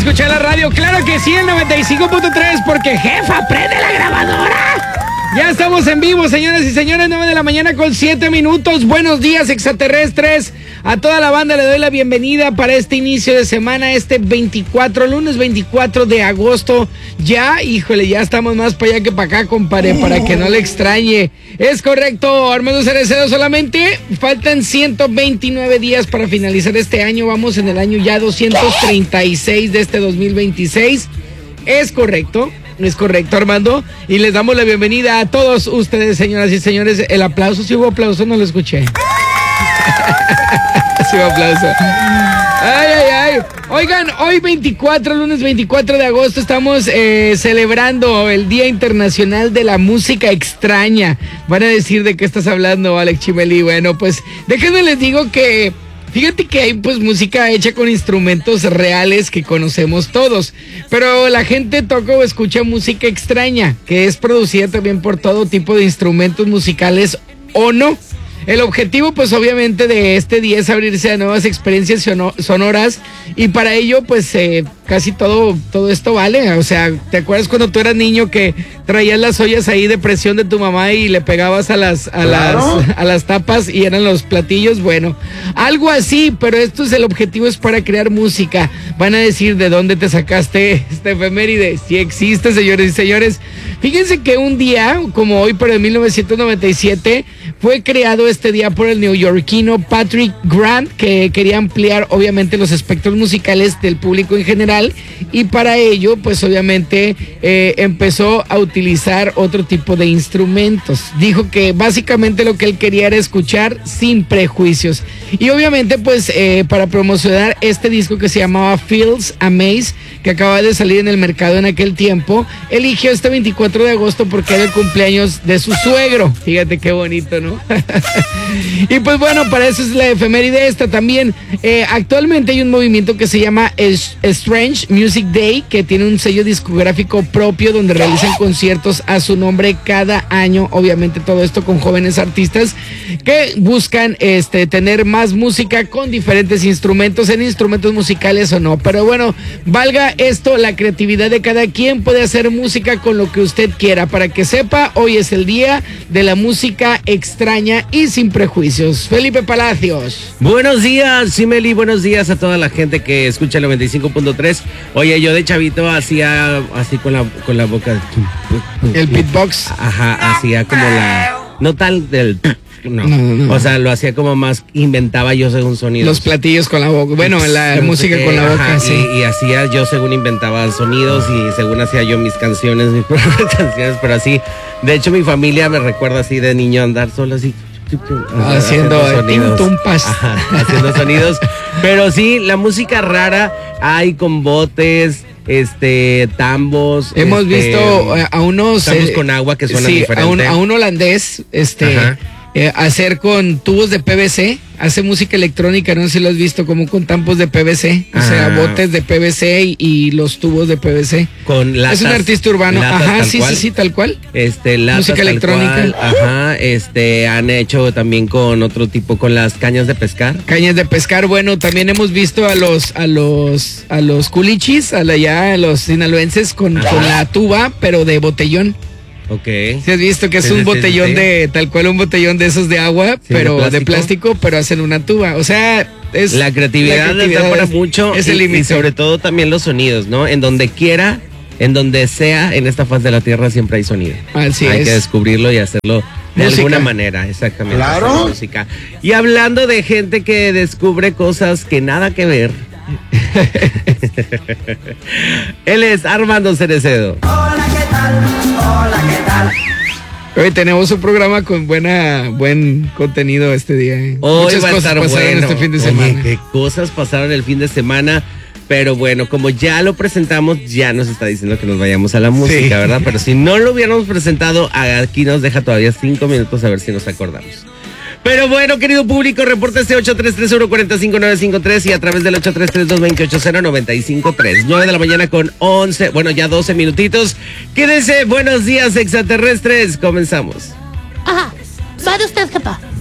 escuchar la radio? Claro que sí, el 95.3, porque jefa, prende la grabadora. Ya estamos en vivo, señoras y señores, 9 de la mañana con 7 minutos. Buenos días, extraterrestres. A toda la banda le doy la bienvenida para este inicio de semana, lunes 24 de agosto. Ya, híjole, ya estamos más para allá que para acá, compadre, para que no le extrañe. Es correcto, Armando Cerecedo, solamente faltan 129 días para finalizar este año. Vamos en el año ya 236 de este 2026. Es correcto, Armando. Y les damos la bienvenida a todos ustedes, señoras y señores. El aplauso, si hubo aplauso, no lo escuché. Sí hubo aplauso. Ay. Oigan, hoy lunes 24 de agosto, estamos celebrando el Día Internacional de la Música Extraña. Van a decir de qué estás hablando, Alex Chimeli. Bueno, pues déjenme les digo que fíjate que hay pues música hecha con instrumentos reales que conocemos todos, pero la gente toca o escucha música extraña, que es producida también por todo tipo de instrumentos musicales o no. El objetivo, pues obviamente de este día es abrirse a nuevas experiencias sonoras, y para ello pues casi todo esto vale. O sea, ¿te acuerdas cuando tú eras niño que traías las ollas ahí de presión de tu mamá y le pegabas a las tapas y eran los platillos? Bueno, algo así, pero esto es el objetivo, es para crear música. Van a decir, ¿de dónde te sacaste esta efeméride? Sí existe, señores y señores. Fíjense que un día como hoy, pero en 1997, fue creado este día por el neoyorquino Patrick Grant, que quería ampliar obviamente los espectros musicales del público en general, y para ello pues obviamente empezó a utilizar otro tipo de instrumentos. Dijo que básicamente lo que él quería era escuchar sin prejuicios, y obviamente pues para promocionar este disco que se llamaba Feels Amaze, que acaba de salir en el mercado en aquel tiempo, eligió este 24 de agosto porque era el cumpleaños de su suegro. Fíjate qué bonito, ¿no? Y pues bueno, para eso es la efeméride esta también. Actualmente hay un movimiento que se llama Strange Music Day, que tiene un sello discográfico propio donde realizan conciertos a su nombre cada año. Obviamente todo esto con jóvenes artistas que buscan tener más música con diferentes instrumentos, en instrumentos musicales o no. Pero bueno, valga esto, la creatividad de cada quien, puede hacer música con lo que usted quiera. Para que sepa, hoy es el día de la música extraña y sin prejuicios. Felipe Palacios. Buenos días, Simeli, buenos días a toda la gente que escucha el 95.3. Oye, yo de chavito hacía así con la boca. El beatbox. Ajá, hacía como no tal del... No. O sea, lo hacía como más, inventaba yo según sonidos. Los platillos con la boca, bueno, la música con la boca, sí. Y hacía yo según inventaba sonidos y según hacía yo mis canciones, mis propias canciones, pero así. De hecho, mi familia me recuerda así de niño andar solo así. Haciendo sonidos. Haciendo sonidos. Pero sí, la música rara hay con botes, tambos. Hemos visto a unos tambos con agua que suenan diferente. A un holandés, hacer con tubos de PVC, hace música electrónica, no sé si lo has visto, como con tampos de PVC, o sea, botes de PVC y los tubos de PVC. Con latas. Es un artista urbano, sí, tal cual. Latas, música electrónica. Han hecho también con otro tipo, con las cañas de pescar. Cañas de pescar, bueno, también hemos visto a los culichis, a los sinaloenses con la tuba, pero de botellón. Ok. ¿Sí has visto que es un botellón de, tal cual un botellón de esos de agua, pero de plástico, pero hacen una tuba? O sea, es... La creatividad está para mucho. Es el límite. Y sobre todo también los sonidos, ¿no? En donde quiera, en donde sea, en esta faz de la tierra siempre hay sonido. Así hay que descubrirlo y hacerlo de alguna manera, exactamente. Claro. Música. Y hablando de gente que descubre cosas que nada que ver. Él es Armando Cerecedo. Hola, ¿qué tal? Hola, ¿qué tal? Hoy tenemos un programa con buen contenido este día. Hoy muchas va cosas a estar pasaron este fin de semana. Oye, qué cosas pasaron el fin de semana. Pero bueno, como ya lo presentamos, ya nos está diciendo que nos vayamos a la música, ¿verdad? Pero si no lo hubiéramos presentado, aquí nos deja todavía 5 minutos a ver si nos acordamos. Pero bueno, querido público, repórtese 833-145-953 y a través del 833-228-0953. 9 de la mañana con 11, bueno, ya 12 minutitos. Quédese, buenos días, extraterrestres. Comenzamos. Ajá, va de usted, jefa.